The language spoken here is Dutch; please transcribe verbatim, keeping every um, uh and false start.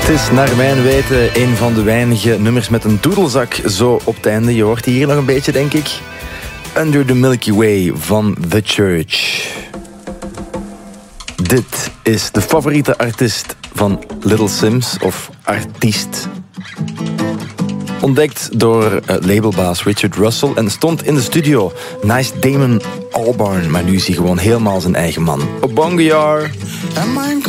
Het is naar mijn weten een van de weinige nummers met een doedelzak zo op het einde. Je hoort hier nog een beetje, denk ik. Under the Milky Way van The Church. Dit is de favoriete artiest van Little Simz, of artiest. Ontdekt door labelbaas Richard Russell en stond in de studio naast Damon Albarn. Maar nu is hij gewoon helemaal zijn eigen man. Op Bongyar.